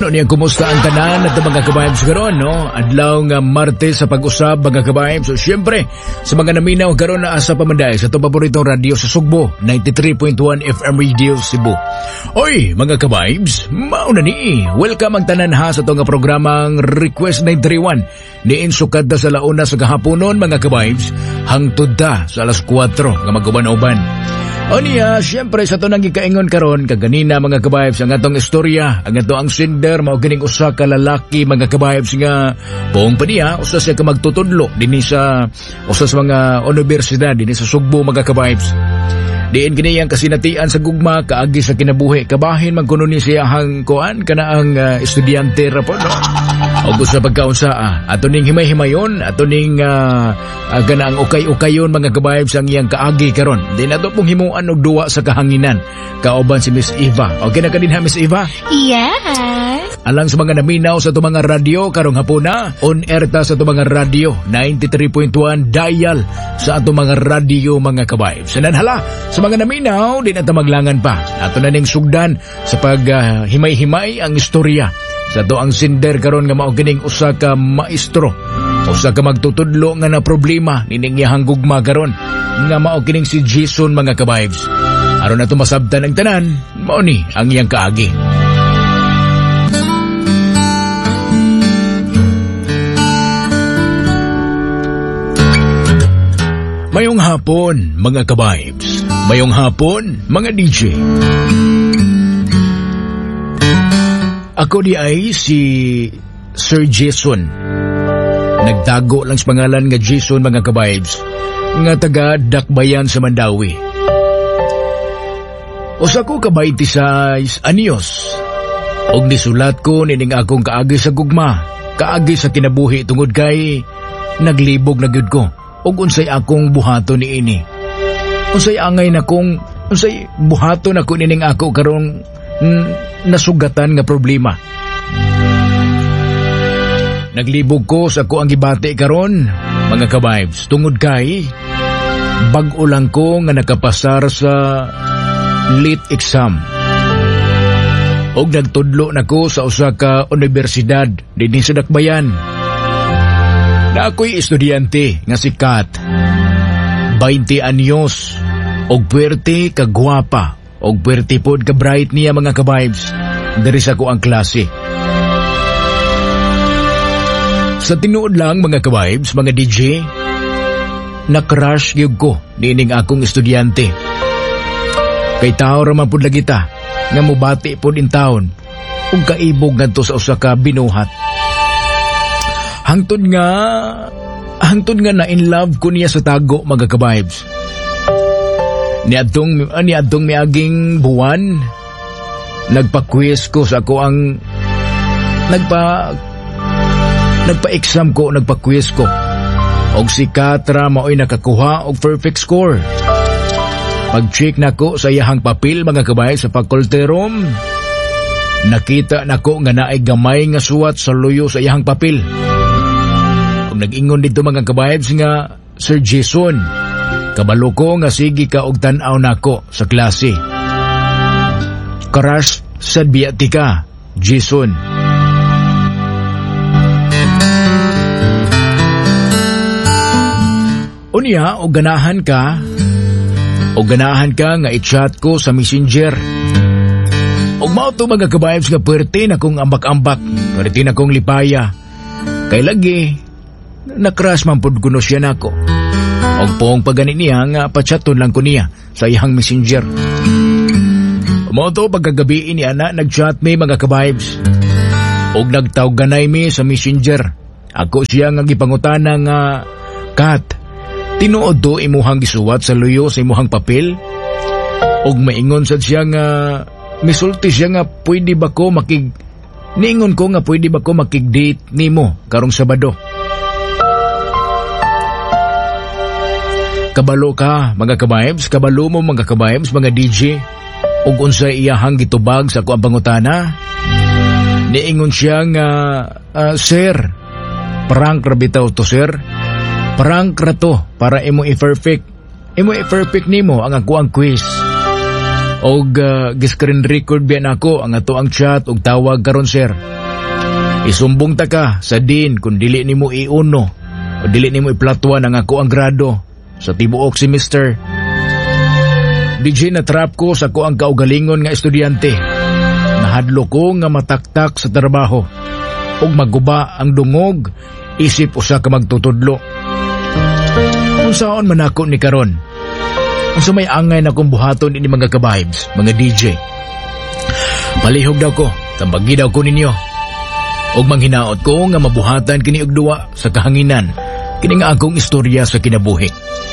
Niya, kumusta ang tanan at mga kabayabs karon, no? Adlaw nga Martes sa pag-usab mga kabayabs. So syempre, sa mga naminaw karon na asa pamanday sa itong paboritong radio sa Sugbo, 93.1 FM Radio Cebu. Oy, mga kabayabs, mauna ni. Welcome ang tanan ha sa itong programang Request 931. Niin sukad na sa launa sa kahaponon mga kabayabs, hangtod ta sa alas 4 nga mag-uban-uban. O niya, siyempre sa ito nang ikaingon karon kaganina mga kabayabs ang atong istorya, ang ato ang sender, maugining usa ka lalaki mga kabayabs nga buong pa niya, usa siya ka magtutudlo dinhi sa usa sa mga universidad dinhi sa Sugbo mga kabayabs. Diin kiniyang kasinatian sa gugma kaagi sa kinabuhi, kabahin man kuno ni siya hang kuan kana ang estudyante ra po no. Og sa pagkaunsa ato ning himay-himayon, ato ning kana ang ukay-ukayon mga kabayabs ang iyang kaagi karon. Di nato pong himuan og duwa sa kahanginan. Kauban si Miss Eva. Okay na kadinha Miss Eva? Yes. Alang sa mga naminaw sa itong mga radyo karong hapuna, on air ta sa itong mga radyo 93.1 dial sa itong mga radyo mga kabayabs. Sananhala sa mga naminaw, di na maglangan pa. Ato na ning sugdan sa paghimay-himay ang istorya. Sa to ang sinder karon nga mao kining usa ka maestro. Usa ka magtutudlo nga na problema nining iyang gugma karon nga mao kining si Jason mga kabayabs. Aron nato masabtan ang tanan, mao ni ang iyang kaagi. Mayong hapon, mga kabayabs. Mayong hapon, mga DJ. Ako di ay si Sir Jason. Nagtago lang sa pangalan nga Jason, mga kabayabs, nga taga Dakbayan sa Mandawi. Usa ko ka 26 anyos. Og nisulat ko nining akong kaagi sa gugma, kaagi sa kinabuhi tungod kay naglibog na gyud ko. Og unsay akong buhaton niini. Unsay angay na kong unsay buhaton ako nining ako karong nasugatan nga problema. Naglibog ko sa ako ang gibati karon mga kabayabs tungod kay bag-o lang ko nga nakapasar sa lit exam. Og nagtudlo na ko sa usa ka universidad dinhi sa Dakbayan. Na ako'y estudyante nga si Kat, 20 anyos, og puwerte ka gwapa, og puwerte pod ka bright niya mga kabayabs, dari sa ko ang klase. Sa tinuod lang mga kabayabs, mga DJ, na-crush gyud ko nining akong estudyante. Kay tao raman pod lagi ta, nga mubati pod in town, ug kaibog ngadto sa usa ka binuhat. Hangtod nga na in love ko niya sa tago mga kabayabs. Niadtong miaging buwan, nagpa-quiz ko sa ako ang nagpa-exam ko, nagpa-quiz ko. Og si Katra mao'y nakakuha og perfect score. Pag-check na ko sa iyahang papel mga kabayabs sa faculty room, nakita na ko nga naay gamay nga suwat sa luyo sa iyahang papel. Nag-ingon dito mga kabayabs nga, Sir Jason, kabalo ko nga sige ka og tan-aw nako sa klase. Crush sad biyati ka, Jason. Unya, og ganahan ka nga i-chat ko sa Messenger. Og mao to mga kabayabs nga puwerte na kong ambak-ambak, puwerte na kong lipaya. Kay lagi, na-crush man pod kuno siya nako. Og poong pagani niya nga pachaton lang ko niya sa iyang Messenger. Mao to pagkagabi ni ana nag-chat mi mga kabayabs. Og nagtawganay mi sa Messenger. Ako siya nga gipangutana nga, Kat, tinuod to imuhang gisuwat sa luyo sa imuhang papel? Og maingon sad siya nga misulti siya nga pwede ba ko niingon ko nga pwede ba ko makig-date nimo karong Sabado. Kabalo ka, mga kabayabs, kabalo mo mga kabayabs, mga DJ, ug unsay iyahang gitubag sa kuang pangutana. Niingon siya nga, Sir, prank ra bitaw to sir. Prank ra to para imo i-perfect nimo ang kuang quiz. Og giskrin record biyan ako ang ato ang chat og tawag karon sir. Isumbong ta ka sa din kung dili nimo iuno o dili nimo iplatwan ang ako ang grado sa tibuok semester. DJ na trap ko sa ko ang kaugalingon nga estudyante. Nahadlo ko nga mataktak sa trabaho ug maguba ang dungog isip usa ka magtutudlo. Unsaon man ako ni karon? Unsa may angay na kong buhaton ini mga ka-vibes, mga DJ. Palihog daw ko, tambagi daw ko ninyo. Og manghinaot ko nga mabuhatan kini og duwa sa kahanginan, kini nga akong istorya sa kinabuhi.